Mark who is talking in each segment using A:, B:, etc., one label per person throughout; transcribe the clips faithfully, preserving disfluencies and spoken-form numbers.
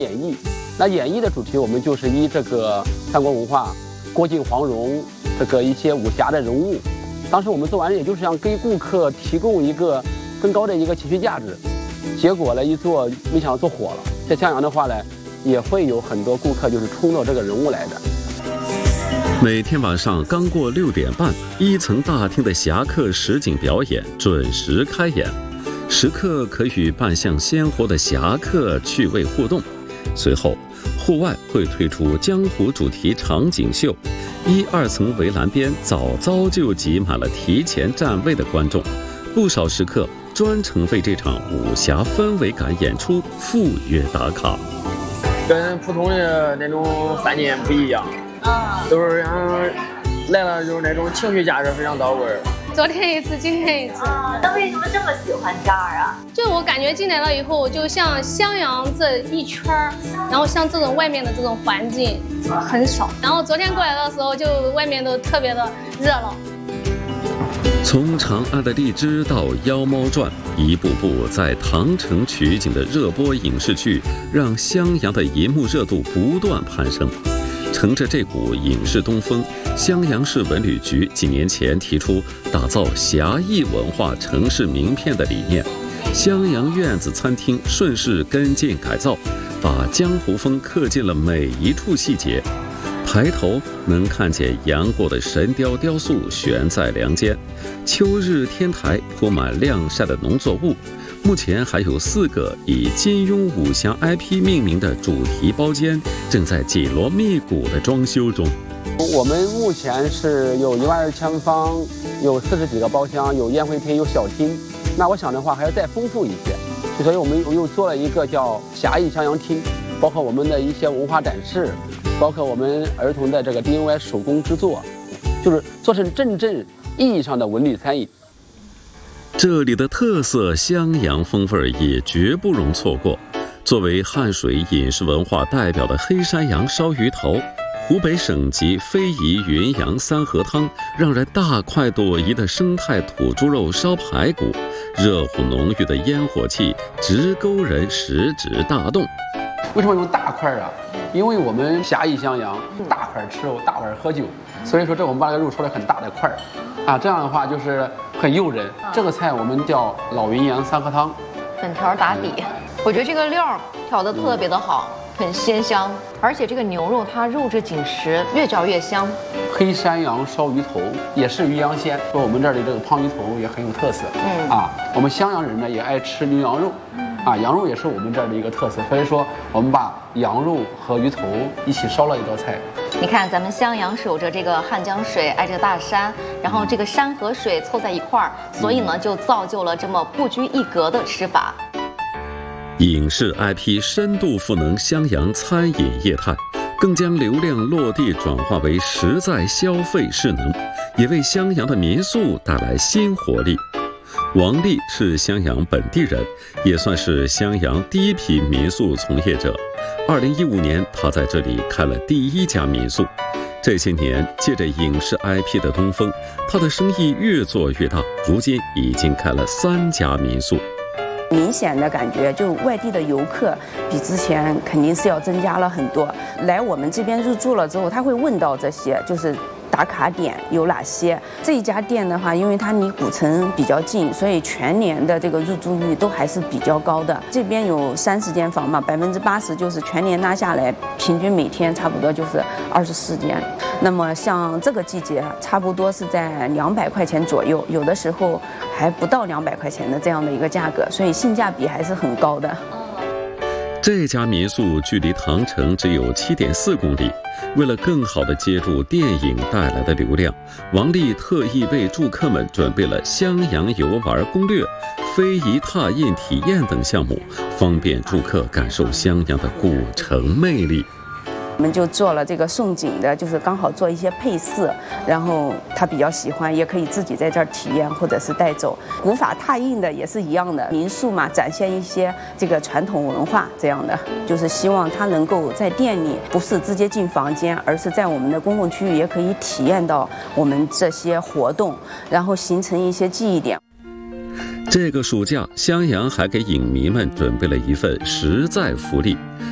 A: 演绎。那演绎的主题我们就是以这个三国文化、郭靖、黄蓉这个一些武侠的人物。当时我们做完，也就是想给顾客提供一个更高的一个情绪价值。结果呢，一做没想到做火了。在襄阳的话呢，也会有很多顾客就是冲到这个人物来的。
B: 每天晚上刚过六点半，一层大厅的侠客实景表演准时开演，食客可与扮相鲜活的侠客趣味互动。随后，户外会推出江湖主题场景秀，一二层围栏边早早就挤满了提前占位的观众，不少食客专程为这场武侠氛围感演出赴约打卡。
C: 跟普通的那种饭店不一样。啊，都是像来了就是那种情绪价值非常到位。
D: 昨天一次，今天一次。
E: 啊，那为什么这么喜欢这儿啊？
D: 就我感觉进来了以后，就像襄阳这一圈儿，然后像这种外面的这种环境很少。然后昨天过来的时候，就外面都特别的热闹。
B: 从长安的荔枝到《妖猫传》，一部部在唐城取景的热播影视剧，让襄阳的银幕热度不断攀升。乘着这股影视东风，襄阳市文旅局几年前提出打造侠义文化城市名片的理念，襄阳院子餐厅顺势跟进改造，把江湖风刻进了每一处细节。抬头能看见杨过的神雕雕塑悬在梁间，秋日天台铺满晾晒的农作物。目前还有四个以金庸武侠 I P 命名的主题包间正在紧锣密鼓的装修中。
A: 我们目前是有一万二千方，有四十几个包厢，有宴会厅，有小厅。那我想的话还要再丰富一些，所以我们又做了一个叫侠义襄阳厅，包括我们的一些文化展示，包括我们儿童的这个 D I Y 手工制作，就是做成真正意义上的文旅餐饮。
B: 这里的特色襄阳风味也绝不容错过。作为汉水饮食文化代表的黑山羊烧鱼头，湖北省级非遗云阳三合汤，让人大快朵颐的生态土猪肉烧排骨，热乎浓郁的烟火气直勾人食指大动。
A: 为什么用大块啊？因为我们侠义襄阳，大块吃肉，大碗喝酒，所以说这我们把这个肉出来很大的块儿，啊，这样的话就是很诱人。这个菜我们叫老云阳三合汤，
E: 粉条打底，我觉得这个料调得特别的好，很鲜香，而且这个牛肉它肉质紧实，越嚼越香。
A: 黑山羊烧鱼头也是鱼阳鲜，说我们这儿的这个胖鱼头也很有特色。嗯啊，我们襄阳人呢也爱吃牛羊肉。啊，羊肉也是我们这儿的一个特色，所以说我们把羊肉和鱼头一起烧了一道菜。
E: 你看，咱们襄阳是有着这个汉江水，挨着大山，然后这个山和水凑在一块儿，所以呢就造就了这么不拘一格的吃法。
B: 影视 I P 深度赋能襄阳餐饮业态，更将流量落地转化为实在消费势能，也为襄阳的民宿带来新活力。王丽是襄阳本地人，也算是襄阳第一批民宿从业者。二零一五年，他在这里开了第一家民宿。这些年，借着影视 I P 的东风，他的生意越做越大，如今已经开了三家民宿。
F: 明显的感觉，就外地的游客比之前肯定是要增加了很多。来我们这边入住了之后，他会问到这些，就是打卡点有哪些？这一家店的话，因为它离古城比较近，所以全年的这个入住率都还是比较高的。这边有三十间房嘛，百分之八十就是全年拉下来，平均每天差不多就是二十四间。那么像这个季节，差不多是在两百块钱左右，有的时候还不到两百块钱的这样的一个价格，所以性价比还是很高的。
B: 这家民宿距离唐城只有 七点四公里。为了更好地接住电影带来的流量，王丽特意为住客们准备了襄阳游玩攻略、非遗拓印体验等项目，方便住客感受襄阳的古城魅力。
F: 我们就做了这个宋锦的，就是刚好做一些配饰，然后他比较喜欢，也可以自己在这儿体验或者是带走。古法拓印的也是一样的，民宿嘛，展现一些这个传统文化这样的，就是希望他能够在店里不是直接进房间，而是在我们的公共区域也可以体验到我们这些活动，然后形成一些记忆点。
B: 这个暑假，襄阳还给影迷们准备了一份实在福利。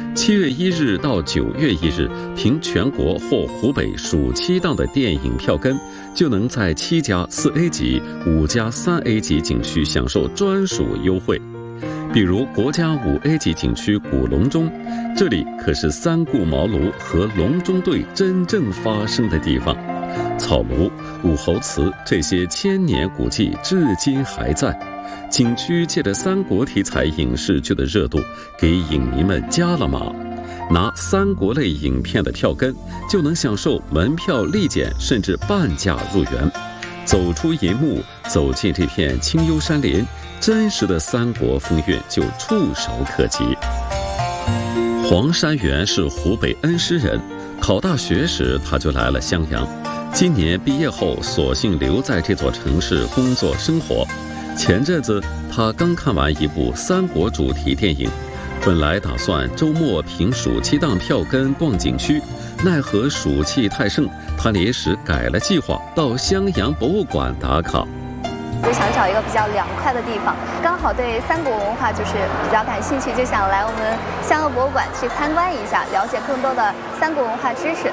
B: 七月一日到九月一日，凭全国或湖北暑期档的电影票根，就能在七家四 A 级、五家三 A 级景区享受专属优惠。比如国家五 A 级景区古隆中，这里可是三顾茅庐和隆中对真正发生的地方。草庐、武侯祠这些千年古迹至今还在。景区借着三国题材影视剧的热度，给影迷们加了码。拿三国类影片的票根，就能享受门票立减甚至半价入园。走出银幕，走进这片清幽山林，真实的三国风韵就触手可及。黄山源是湖北恩施人，考大学时他就来了襄阳。今年毕业后，索性留在这座城市工作生活。前阵子他刚看完一部三国主题电影，本来打算周末凭暑期档票根逛景区，奈何暑气太盛，他临时改了计划，到襄阳博物馆打卡。
G: 就想找一个比较凉快的地方，刚好对三国文化就是比较感兴趣，就想来我们襄阳博物馆去参观一下，了解更多的三国文化知识。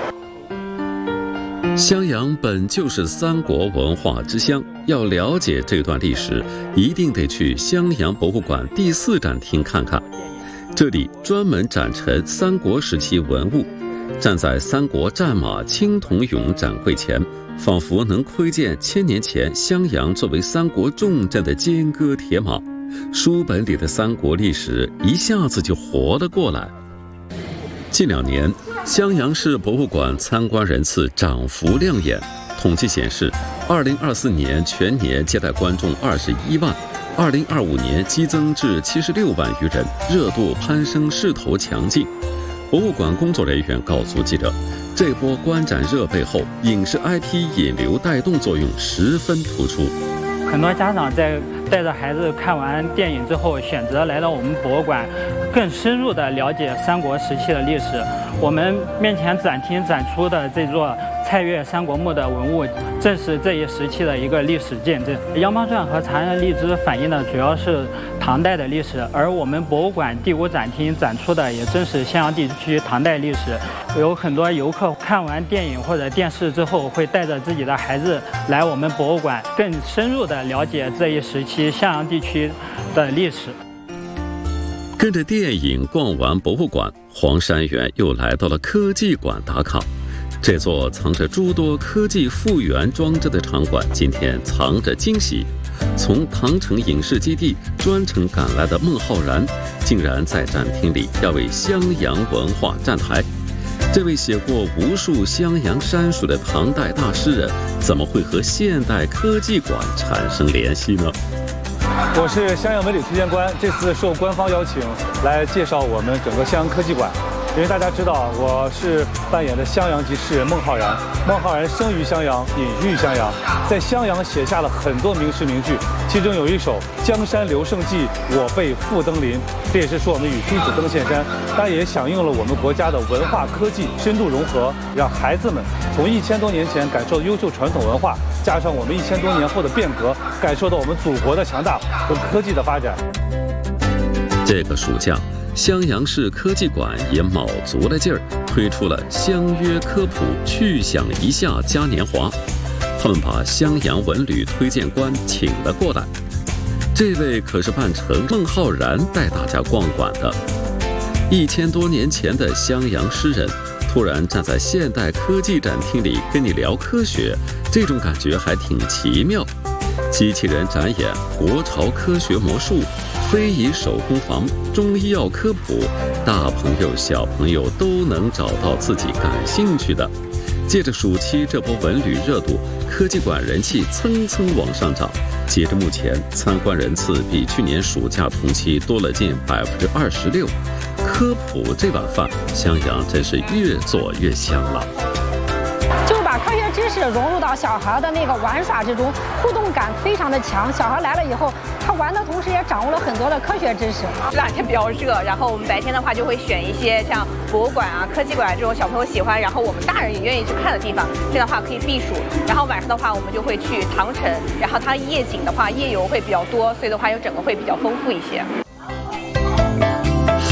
B: 襄阳本就是三国文化之乡，要了解这段历史，一定得去襄阳博物馆第四展厅看看。这里专门展陈三国时期文物，站在三国战马青铜俑展柜前，仿佛能窥见千年前襄阳作为三国重镇的金戈铁马，书本里的三国历史一下子就活了过来。近两年，襄阳市博物馆参观人次涨幅亮眼。统计显示，二零二四年全年接待观众二十一万，二零二五年激增至七十六万余人，热度攀升，势头强劲。博物馆工作人员告诉记者，这波观展热背后，影视 I P 引流带动作用十分突出。
H: 很多家长在带着孩子看完电影之后，选择来到我们博物馆，更深入地了解三国时期的历史。我们面前展厅展出的这座蔡岳三国墓的文物，正是这一时期的一个历史见证。《羊毛传》和《长安荔枝》反映的主要是唐代的历史，而我们博物馆第五展厅展出的也正是襄阳地区唐代历史。有很多游客看完电影或者电视之后，会带着自己的孩子来我们博物馆，更深入地了解这一时期襄阳地区的历史。
B: 跟着电影逛完博物馆，黄山源又来到了科技馆打卡。这座藏着诸多科技复原装置的场馆，今天藏着惊喜。从唐城影视基地专程赶来的孟浩然，竟然在展厅里要为襄阳文化站台。这位写过无数襄阳山水的唐代大诗人，怎么会和现代科技馆产生联系呢？
I: 我是襄阳文旅推荐官，这次受官方邀请来介绍我们整个襄阳科技馆。因为大家知道，我是扮演的襄阳籍诗人孟浩然。孟浩然生于襄阳，隐居于襄阳，在襄阳写下了很多名诗名句，其中有一首《江山留胜迹，我辈复登临》，这也是说我们与君子登岘山。当然也响应了我们国家的文化科技深度融合，让孩子们从一千多年前感受优秀传统文化，加上我们一千多年后的变革，感受到我们祖国的强大和科技的发展。
B: 这个暑假，襄阳市科技馆也卯足了劲儿，推出了襄约科普趣享一夏嘉年华。他们把襄阳文旅推荐官请了过来，这位可是扮成孟浩然带大家逛馆的。一千多年前的襄阳诗人，突然站在现代科技展厅里跟你聊科学，这种感觉还挺奇妙。机器人展演、国潮科学魔术、非遗手工坊、中医药科普，大朋友小朋友都能找到自己感兴趣的。借着暑期这波文旅热度，科技馆人气蹭蹭往上涨。截至目前，参观人次比去年暑假同期多了近百分之二十六。科普这碗饭，襄阳真是越做越香了。
J: 就是把科学知识融入到小孩的那个玩耍之中，互动感非常的强。小孩来了以后，他玩的同时也掌握了很多的科学知识。
K: 这两天比较热，然后我们白天的话就会选一些像博物馆啊、科技馆这种小朋友喜欢，然后我们大人也愿意去看的地方，这样的话可以避暑。然后晚上的话，我们就会去唐城，然后它夜景的话夜游会比较多，所以的话就整个会比较丰富一些。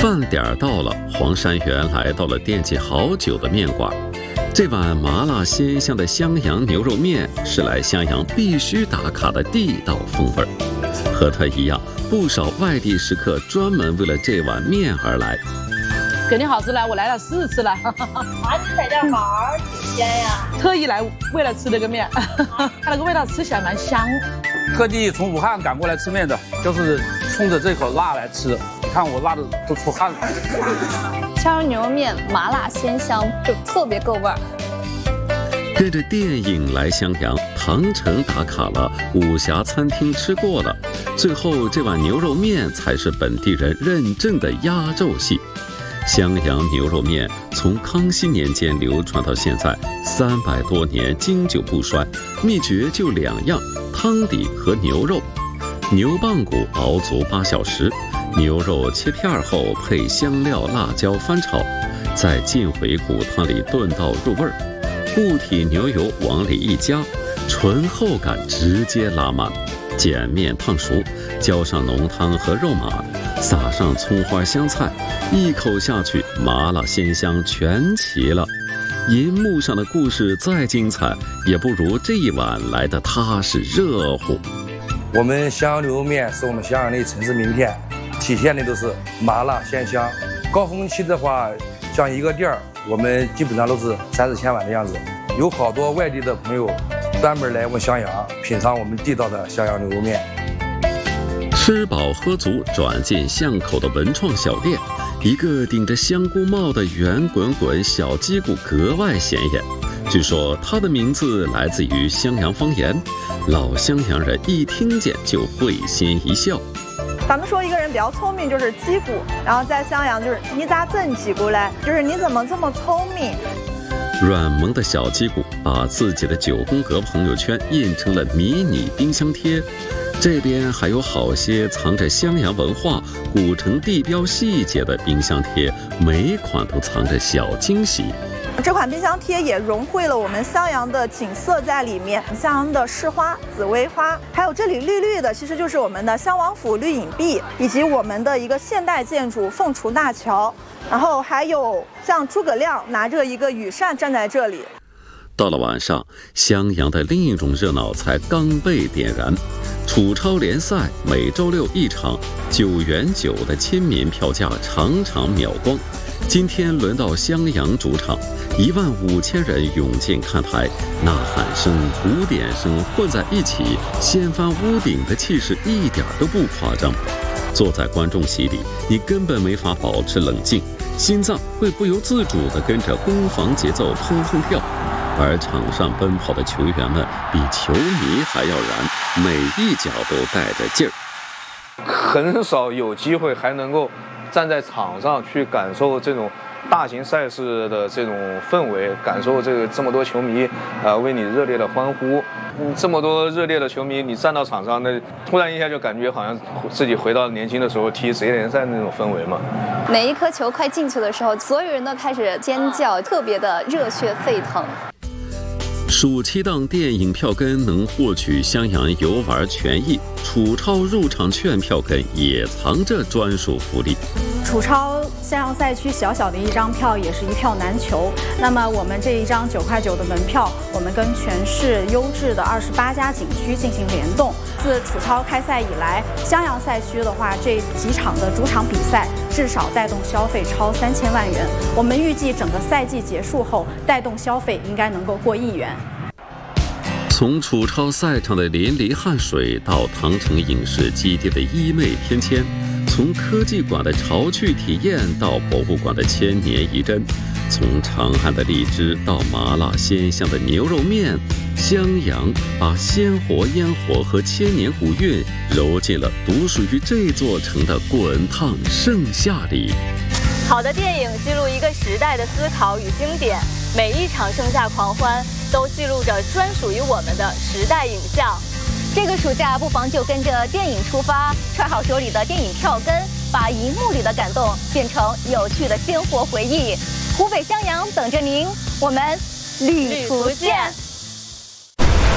B: 饭点儿到了，黄山源来到了惦记好久的面馆。这碗麻辣鲜香的襄阳牛肉面是来襄阳必须打卡的地道风味儿。和他一样，不少外地食客专门为了这碗面而来。
L: 肯定好吃了，我来了四次了。
M: 啊，你在这儿玩挺鲜呀！
L: 特意来为了吃这个面，它那个味道吃起来蛮香。
N: 特地从武汉赶过来吃面的，就是冲着这口辣来吃。你看我辣的都出汗了。
G: 襄阳牛肉面麻辣鲜香，就特别够味儿。
B: 跟着电影来襄阳，唐城打卡了，武侠餐厅吃过了，最后这碗牛肉面才是本地人认证的压轴戏。襄阳牛肉面从康熙年间流传到现在，三百多年经久不衰。秘诀就两样：汤底和牛肉。牛棒骨熬足八小时，牛肉切片后配香料、辣椒翻炒，再浸回骨汤里炖到入味儿。固体牛油往里一加，醇厚感直接拉满。碱面烫熟，浇上浓汤和肉码，撒上葱花香菜，一口下去，麻辣鲜香全齐了。银幕上的故事再精彩，也不如这一碗来得踏实热乎。
O: 我们襄阳牛肉面是我们襄阳的城市名片，体现的都是麻辣鲜香。高峰期的话，像一个店儿，我们基本上都是三四千碗的样子。有好多外地的朋友专门来我们襄阳品尝我们地道的襄阳牛肉面。
B: 吃饱喝足，转进巷口的文创小店，一个顶着香菇帽的圆滚滚小鸡骨格外显眼。据说它的名字来自于襄阳方言，老襄阳人一听见就会心一笑。
K: 咱们说一个人比较聪明就是鸡骨，然后在襄阳就是你咋整鸡骨嘞？就是你怎么这么聪明？
B: 软萌的小鸡骨把自己的九宫格朋友圈印成了迷你冰箱贴，这边还有好些藏着襄阳文化、古城地标细节的冰箱贴，每款都藏着小惊喜。
K: 这款冰箱贴也融汇了我们襄阳的景色在里面，襄阳的市花、紫薇花，还有这里绿绿的，其实就是我们的襄王府绿影壁，以及我们的一个现代建筑凤雏大桥，然后还有像诸葛亮拿着一个羽扇站在这里。
B: 到了晚上，襄阳的另一种热闹才刚被点燃。楚超联赛每周六一场，九元九的亲民票价场场秒光。今天轮到襄阳主场，一万五千人涌进看台，呐喊声、鼓点声混在一起，掀翻屋顶的气势一点都不夸张。坐在观众席里，你根本没法保持冷静，心脏会不由自主地跟着攻防节奏砰砰跳。而场上奔跑的球员们比球迷还要燃，每一脚都带着劲儿。
P: 很少有机会还能够站在场上去感受这种大型赛事的这种氛围，感受这个这么多球迷呃为你热烈的欢呼，嗯，这么多热烈的球迷，你站到场上，那突然一下就感觉好像自己回到年轻的时候踢职业联赛那种氛围嘛。
G: 每一颗球快进去的时候，所有人都开始尖叫，特别的热血沸腾。
B: 暑期档电影票根能获取襄阳游玩权益，楚超入场券票根也藏着专属福利。
Q: 楚超襄阳赛区小小的一张票也是一票难求。那么我们这一张九块九的门票，我们跟全市优质的二十八家景区进行联动。自楚超开赛以来，襄阳赛区的话，这几场的主场比赛至少带动消费超三千万元。我们预计整个赛季结束后，带动消费应该能够过亿元。
B: 从楚超赛场的淋漓汗水到唐城影视基地的衣袂天堑，从科技馆的潮趣体验到博物馆的千年遗珍，从长安的荔枝到麻辣鲜香的牛肉面，襄阳把鲜活烟火和千年古韵揉进了独属于这座城的滚烫盛夏里。
R: 好的电影记录一个时代的思考与经典，每一场盛夏狂欢都记录着专属于我们的时代影像。
G: 这个暑假不妨就跟着电影出发，揣好手里的电影票根，把荧幕里的感动变成有趣的鲜活回忆。湖北襄阳等着您，我们旅途见。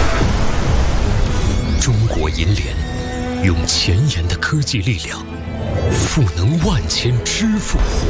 S: 中国银联用前沿的科技力量， 赋能万千支付。